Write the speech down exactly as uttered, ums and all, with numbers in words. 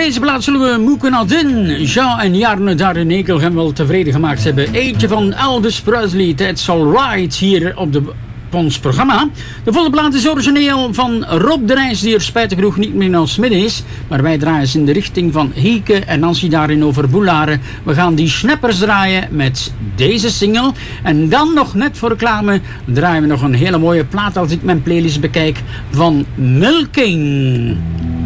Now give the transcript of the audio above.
deze plaats zullen we Moeke Nadin, Jean en Jarne daar in Ekelgem wel tevreden gemaakt hebben. Eentje van Elvis Presley, That's Alright, hier op de... ons programma. De volle plaat is origineel van Rob de Nijs, die er spijtig genoeg niet meer in ons midden is. Maar wij draaien ze in de richting van Hieke en Nancy daarin over Boelaren. We gaan die snappers draaien met deze single. En dan nog net voor reclame draaien we nog een hele mooie plaat als ik mijn playlist bekijk van Milking.